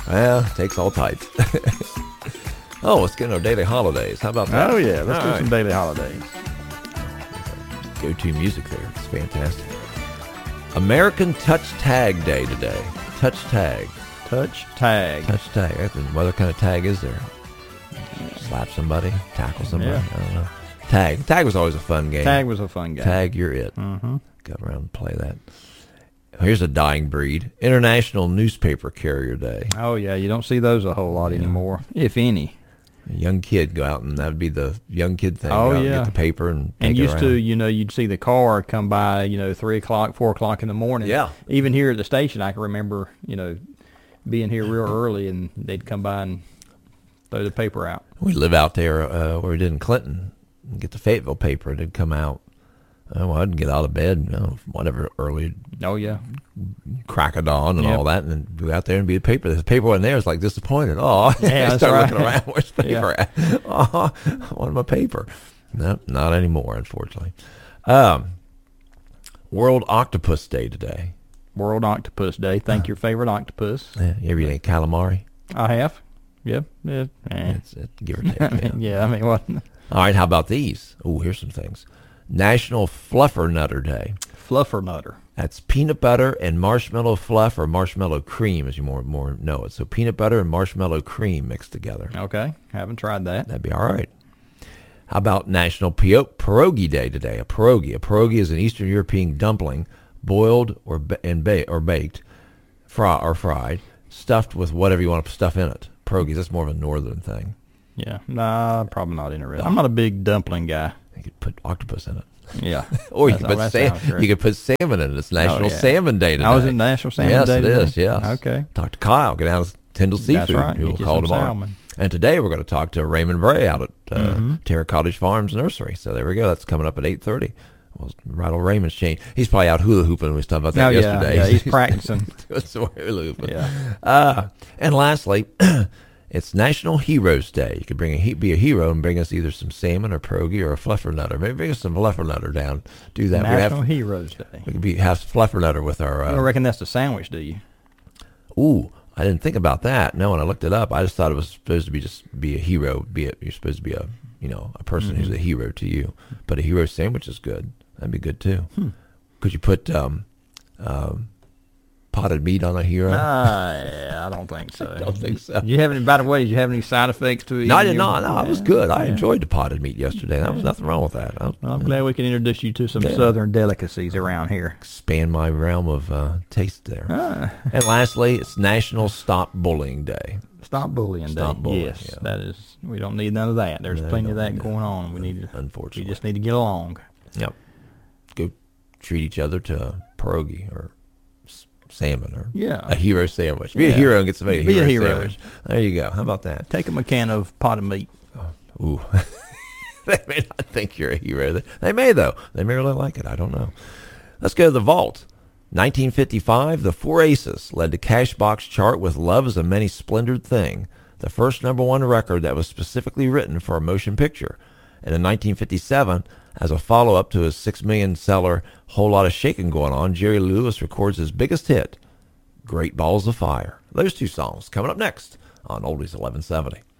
Well, takes all types. Oh, let's get in our daily holidays. How about that? Oh, yeah. Let's All do right. some daily holidays. Go-to music there. It's fantastic. American Touch Tag Day today. Touch tag. Touch tag. Touch tag. What other kind of tag is there? Slap somebody, tackle somebody. Yeah. I don't know. Tag. Tag was always a fun game. Tag was a fun game. Tag, you're it. Mm-hmm. Go around and play that. Here's a dying breed. International Newspaper Carrier Day. Oh, yeah. You don't see those a whole lot anymore, if any. A young kid go out, and that would be the young kid thing. Oh, Go out and yeah. get the paper and take And it used to, around. you'd see the car come by, 3 o'clock, 4 o'clock in the morning. Yeah. Even here at the station, I can remember, being here real early, and they'd come by and throw the paper out. We live out there where we did in Clinton. And get the Fayetteville paper. It'd come out. I'd get out of bed, whatever, early Oh, yeah. crack of dawn and Yep. all that, and then go out there and be the paper. The paper wasn't there. It's like disappointed. Oh, Yeah, I that's start right. looking around. Where's the Yeah. paper at? Oh, I want my paper. No, not anymore, unfortunately. World Octopus Day today. World Octopus Day. Thank your favorite octopus. Yeah, you ever eat any calamari? I have. Yep. Yeah. It's give or take. Yeah. I mean, what? All right, how about these? Oh, here's some things. National Fluffer Nutter Day. Fluffer Nutter. That's peanut butter and marshmallow fluff, or marshmallow cream, as you more know it. So peanut butter and marshmallow cream mixed together. Okay. Haven't tried that. That'd be all right. How about National Pierogi Day today? A pierogi is an Eastern European dumpling, boiled or baked, fried, stuffed with whatever you want to stuff in it. Pierogies, that's more of a northern thing. Yeah. Nah, probably not interested. I'm not a big dumpling guy. You could put octopus in it. Yeah. Or you That could sounds great. you could put salmon in it. It's National yeah. Salmon Day today. Oh, is it National Salmon yes, Day it today? is, yes. Okay. Talk to Kyle. Get down to Tyndall Seafood. That's right. We'll Get you call some tomorrow. salmon. And today we're going to talk to Raymond Bray out at Terra Cottage Farms Nursery. So there we go. That's coming up at 8:30. Well, right on Raymond's chain. He's probably out hula hooping. We was talking about that yesterday. Yeah, he's practicing. Some hula hooping. Yeah. And lastly, it's National Heroes Day. You could be a hero and bring us either some salmon or pierogi or a fluffernutter. Maybe bring us some fluffernutter down. Do that. National Heroes Day. We could have fluffernutter with our. You don't reckon that's a sandwich, do you? Ooh, I didn't think about that. No, when I looked it up, I just thought it was supposed to be a hero. You're supposed to be a person who's a hero to you. But a hero sandwich is good. That'd be good too. Could you put potted meat on a hero? Yeah, I don't think so. I don't think so. Did you have any? By the way, did you have any side effects to it? No, I did not. No, it was good. I enjoyed the potted meat yesterday. There was nothing wrong with that. Well, I'm glad we can introduce you to some southern delicacies around here. Expand my realm of taste there. And lastly, it's National Stop Bullying Day. Stop bullying Stop day. bullying, Yes, yeah. that is. We don't need none of that. There's No, plenty of don't that going on. We need to. Unfortunately. We just need to get along. Yep. Go treat each other to a pierogi or salmon or a hero sandwich. Be a hero and get somebody a hero sandwich. There you go. How about that? Take them a can of potted meat. Ooh. They may not think you're a hero. They may, though. They may really like it. I don't know. Let's go to the vault. 1955, the Four Aces led the Cashbox chart with Love is a Many Splendored Thing, the first #1 record that was specifically written for a motion picture. And in 1957, as a follow-up to his $6 million seller Whole Lot of Shaking Going On, Jerry Lewis records his biggest hit, Great Balls of Fire. Those two songs coming up next on Oldies 1170.